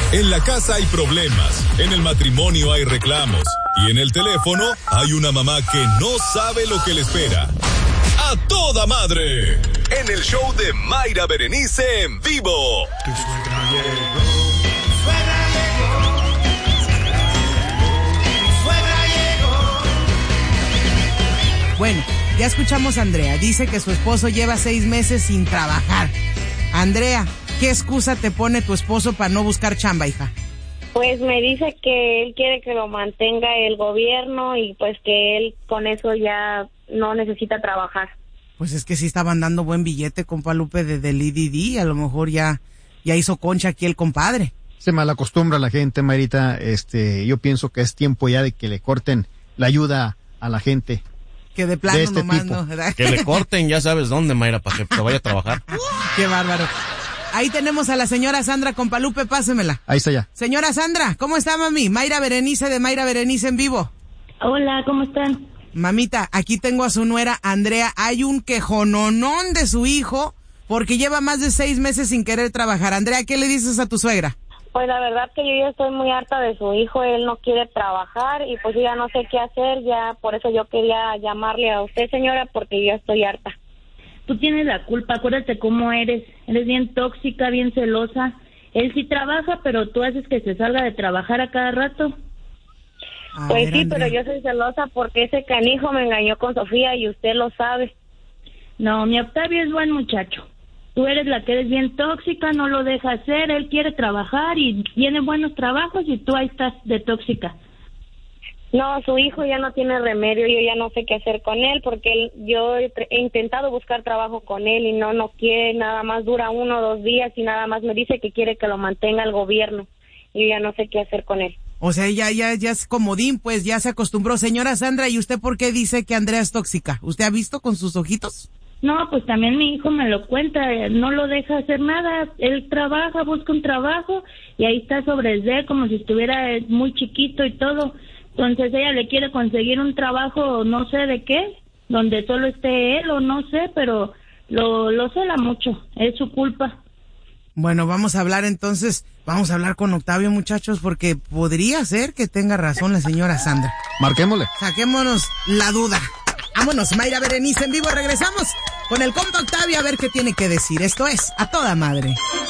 En la casa hay problemas, en el matrimonio hay reclamos y en el teléfono hay una mamá que no sabe lo que le espera. ¡A toda madre! En el show de Mayra Berenice en vivo. Tu suegra llegó. Bueno, ya escuchamos a Andrea. Dice que su esposo lleva 6 meses sin trabajar. Andrea, ¿qué excusa te pone tu esposo para no buscar chamba, hija? Pues me dice que él quiere que lo mantenga el gobierno y pues que él con eso ya no necesita trabajar. Pues es que sí estaban dando buen billete, compa Lupe, del IDD. A lo mejor ya hizo concha aquí el compadre. Se malacostumbra la gente, Mayrita. Yo pienso que es tiempo ya de que le corten la ayuda a la gente. Que de plano de nomás tipo. No, ¿verdad? Que le corten, ya sabes dónde, Mayra, para que vaya a trabajar. Qué bárbaro. Ahí tenemos a la señora Sandra Compalupe, pásemela. Ahí está ya. Señora Sandra, ¿cómo está, mami? Mayra Berenice de Mayra Berenice en vivo. Hola, ¿cómo están? Mamita, aquí tengo a su nuera Andrea. Hay un quejononón de su hijo porque lleva más de 6 meses sin querer trabajar. Andrea, ¿qué le dices a tu suegra? Pues la verdad que yo ya estoy muy harta de su hijo, él no quiere trabajar y pues yo ya no sé qué hacer, ya por eso yo quería llamarle a usted, señora, porque yo ya estoy harta. Tú tienes la culpa, acuérdate cómo eres bien tóxica, bien celosa. Él sí trabaja, pero tú haces que se salga de trabajar a cada rato. Pues sí, pero yo soy celosa porque ese canijo me engañó con Sofía y usted lo sabe. No, mi Octavio es buen muchacho. Tú eres la que eres bien tóxica, no lo deja hacer, él quiere trabajar y tiene buenos trabajos y tú ahí estás de tóxica. No, su hijo ya no tiene remedio, yo ya no sé qué hacer con él porque yo he intentado buscar trabajo con él y no quiere, nada más dura 1 o 2 días y nada más me dice que quiere que lo mantenga el gobierno y yo ya no sé qué hacer con él. O sea, ya es comodín, pues ya se acostumbró. Señora Sandra, ¿y usted por qué dice que Andrea es tóxica? ¿Usted ha visto con sus ojitos? No, pues también mi hijo me lo cuenta, no lo deja hacer nada, él trabaja, busca un trabajo y ahí está sobre él como si estuviera muy chiquito y todo. Entonces ella le quiere conseguir un trabajo, no sé de qué, donde solo esté él o no sé, pero lo cela mucho, es su culpa. Bueno, vamos a hablar con Octavio, muchachos, porque podría ser que tenga razón la señora Sandra. Marquémosle. Saquémonos la duda. Vámonos, Mayra Berenice en vivo, regresamos con el compa Octavio a ver qué tiene que decir. Esto es A Toda Madre.